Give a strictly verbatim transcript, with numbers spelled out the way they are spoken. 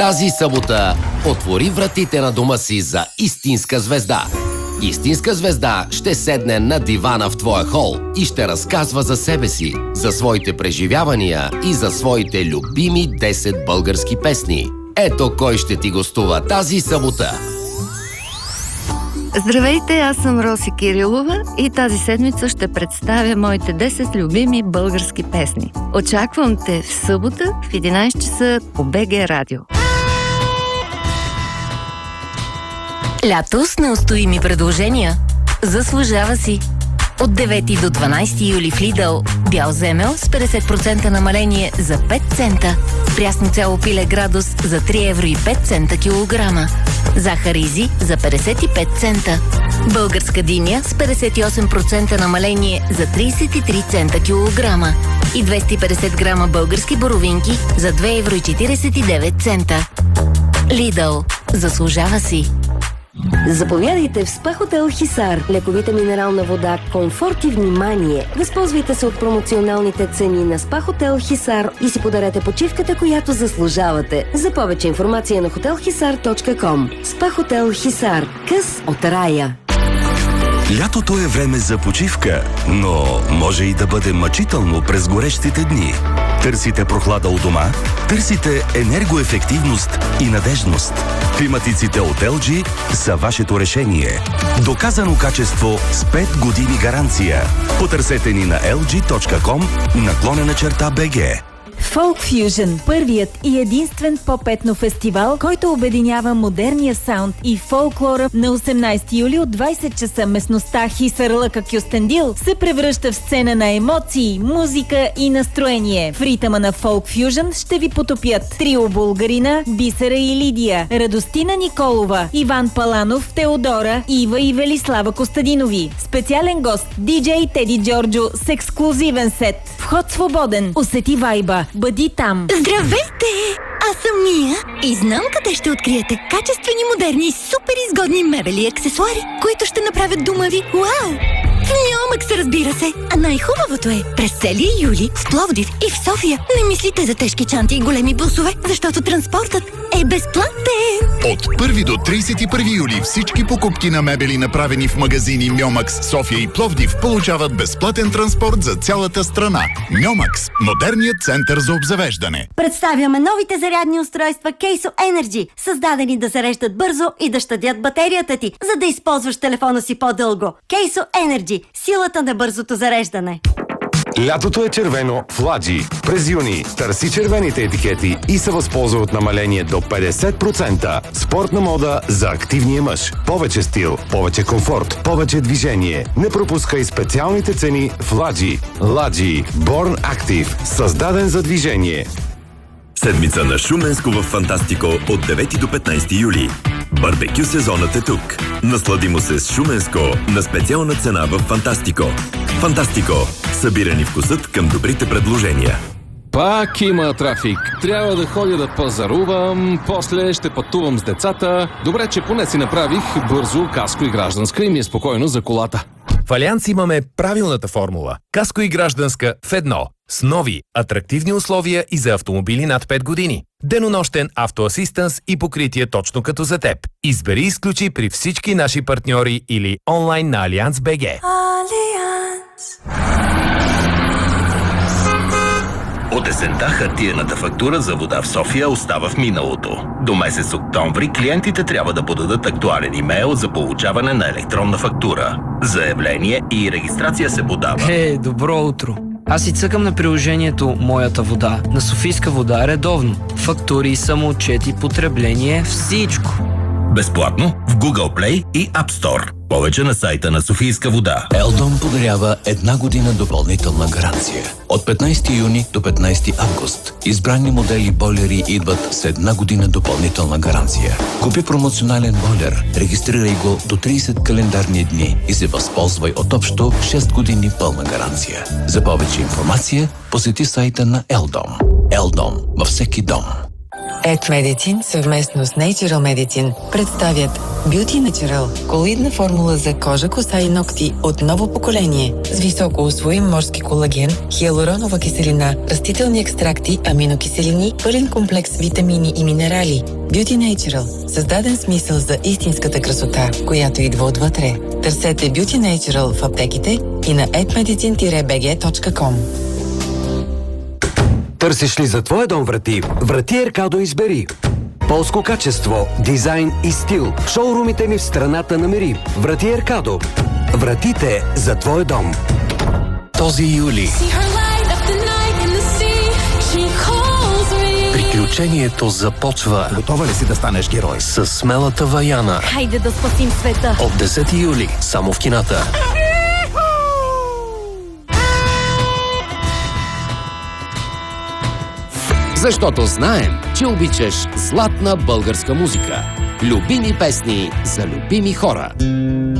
Тази събота отвори вратите на дома си за истинска звезда. Истинска звезда ще седне на дивана в твоя хол и ще разказва за себе си, за своите преживявания и за своите любими десет български песни. Ето кой ще ти гостува тази събота. Здравейте, аз съм Роси Кирилова и тази седмица ще представя моите десет любими български песни. Очаквам те в събота в единайсет часа по БГ Радио. Лято с неустоими предложения. Заслужава си. От девети до дванайсети юли в Lidl бял земел с петдесет процента намаление за пет цента. Прясно цяло пиле градус за три евро и пет цента килограма. Захар Изи за петдесет и пет цента. Българска диня с петдесет и осем процента намаление за трийсет и три цента килограма. И двеста и петдесет грама български боровинки за две евро и четирийсет и девет цента. Lidl. Заслужава си. Заповядайте в СПА Хотел Хисар. Лековита минерална вода, комфорт и внимание. Възползвайте се от промоционалните цени на СПА Хотел Хисар и си подарете почивката, която заслужавате. За повече информация на хотел хисар точка ком. СПА Хотел Хисар. Къс от рая. Лятото е време за почивка, но може и да бъде мъчително през горещите дни. Търсите прохлада у дома? Търсите енергоефективност и надежност. Климатиците от ел джи са вашето решение. Доказано качество с пет години гаранция. Потърсете ни на ел джи точка ком наклонена черта БГ. Folk Fusion – първият и единствен поп-етно фестивал, който обединява модерния саунд и фолклора. На осемнайсети юли от двайсет часа местността Хисар Лъка Кюстендил се превръща в сцена на емоции, музика и настроение. В ритъма на Folk Fusion ще ви потопят трио Булгарина, Бисера и Лидия, Радостина Николова, Иван Паланов, Теодора, Ива и Велислава Костадинови. Специален гост диджей Теди Джорджо с ексклузивен сет. Вход свободен. Усети вайба. Бъди там! Здравейте! Аз съм Мия и знам къде ще откриете качествени, модерни и супер изгодни мебели и аксесуари, които ще направят дома ви вау! В Ньомакс, разбира се! А най-хубавото е, през целия юли в Пловдив и в София не мислите за тежки чанти и големи бусове, защото транспортът е безплатен! От първи до трийсет и първи юли всички покупки на мебели, направени в магазини Ньомакс, София и Пловдив, получават безплатен транспорт за цялата страна. Ньомакс – модерният център за обзавеждане. Представяме новите зарядни устройства Кейсо Energy, създадени да зареждат бързо и да щадят батерията ти, за да използваш телефона си по-дълго. Кейсо Energy – силата на бързото зареждане. Лятото е червено в Ладжи. През юни търси червените етикети и се възползва от намаление до петдесет процента. Спортна мода за активния мъж. Повече стил, повече комфорт, повече движение. Не пропускай специалните цени в Ладжи. Ладжи. Born Active. Създаден за движение. Седмица на Шуменско в Фантастико от девети до петнайсети юли. Барбекю сезонът е тук. Насладимо се с Шуменско на специална цена в Фантастико. Фантастико. Събирани вкусът към добрите предложения. Пак има трафик. Трябва да ходя да пазарувам, после ще пътувам с децата. Добре, че поне си направих бързо каско и гражданска и ми е спокойно за колата. В Алианс имаме правилната формула. Каско и гражданска в едно. С нови, атрактивни условия и за автомобили над пет години. Денонощен автоасистенс и покритие точно като за теб. Избери и изключи при всички наши партньори или онлайн на Алианс точка би джи. Алианс. От есента хартиената фактура за вода в София остава в миналото. До месец октомври клиентите трябва да подадат актуален имейл за получаване на електронна фактура. Заявление и регистрация се подава. Хей, добро утро! Аз си цъкам на приложението Моята вода на Софийска вода редовно. Фактури, самоотчети, потребление, всичко. Безплатно в Google Play и App Store. Повече на сайта на Софийска вода. Елдом подарява една година допълнителна гаранция. От петнайсети юни до петнайсети август. Избрани модели бойлери идват с една година допълнителна гаранция. Купи промоционален бойлер, регистрирай го до трийсет календарни дни и се възползвай от общо шест години пълна гаранция. За повече информация посети сайта на Елдом. Елдом във всеки дом. Ed Medicine съвместно с Natural Medicine представят Beauty Natural – колоидна формула за кожа, коса и ногти от ново поколение с високо усвоим морски колаген, хиалуронова киселина, растителни екстракти, аминокиселини, пълен комплекс витамини и минерали. Beauty Natural – създаден смисъл за истинската красота, която идва отвътре. Търсете Beauty Natural в аптеките и на ед медицин би джи точка ком. Търсиш ли за твоя дом врати? Врати Еркадо избери. Полско качество, дизайн и стил. В шоурумите ни в страната намери. Врати Еркадо. Вратите за твой дом. Този юли приключението започва. Готова ли си да станеш герой? С смелата Ваяна. Хайде да спасим света! От десети юли, само в кината. Защото знаем, че обичаш златна българска музика. Любими песни за любими хора.